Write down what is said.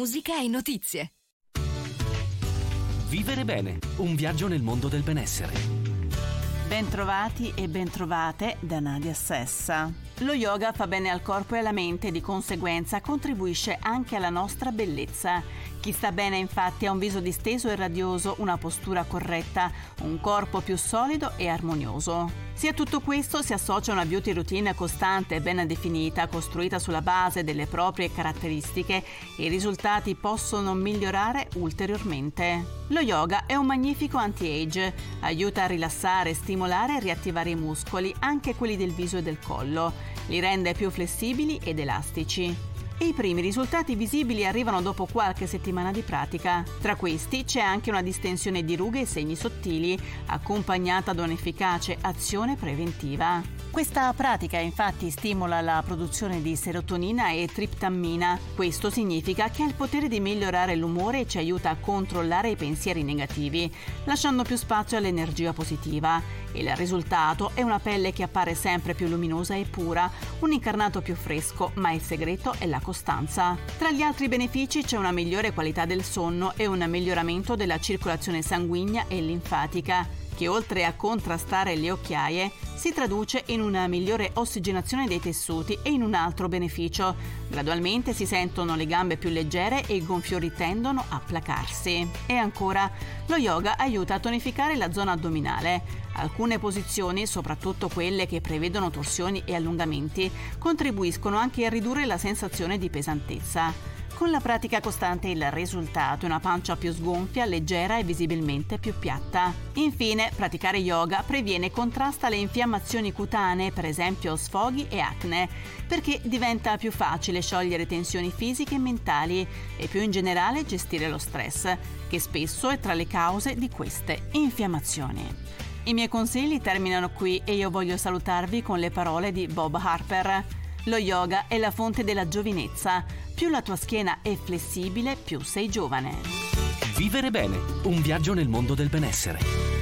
musica e notizie. Vivere bene, un viaggio nel mondo del benessere. Bentrovati e bentrovate da Nadia Sessa. Lo yoga fa bene al corpo e alla mente e di conseguenza contribuisce anche alla nostra bellezza. Chi sta bene infatti ha un viso disteso e radioso, una postura corretta, un corpo più solido e armonioso. Se a tutto questo si associa una beauty routine costante e ben definita, costruita sulla base delle proprie caratteristiche, i risultati possono migliorare ulteriormente. Lo yoga è un magnifico anti-age, aiuta a rilassare, stimolare e riattivare i muscoli, anche quelli del viso e del collo, li rende più flessibili ed elastici. E i primi risultati visibili arrivano dopo qualche settimana di pratica. Tra questi c'è anche una distensione di rughe e segni sottili, accompagnata da un'efficace azione preventiva. Questa pratica infatti stimola la produzione di serotonina e triptammina. Questo significa che ha il potere di migliorare l'umore e ci aiuta a controllare i pensieri negativi, lasciando più spazio all'energia positiva. Il risultato è una pelle che appare sempre più luminosa e pura, un incarnato più fresco, ma il segreto è la costanza. Tra gli altri benefici c'è una migliore qualità del sonno e un miglioramento della circolazione sanguigna e linfatica, che oltre a contrastare le occhiaie si traduce in una migliore ossigenazione dei tessuti e in un altro beneficio. Gradualmente si sentono le gambe più leggere e i gonfiori tendono a placarsi. E ancora, lo yoga aiuta a tonificare la zona addominale. Alcune posizioni, soprattutto quelle che prevedono torsioni e allungamenti, contribuiscono anche a ridurre la sensazione di pesantezza. Con la pratica costante il risultato è una pancia più sgonfia, leggera e visibilmente più piatta. Infine, praticare yoga previene e contrasta le infiammazioni cutanee, per esempio sfoghi e acne, perché diventa più facile sciogliere tensioni fisiche e mentali e più in generale gestire lo stress, che spesso è tra le cause di queste infiammazioni. I miei consigli terminano qui e io voglio salutarvi con le parole di Bob Harper. Lo yoga è la fonte della giovinezza. Più la tua schiena è flessibile, più sei giovane. Vivere bene, un viaggio nel mondo del benessere.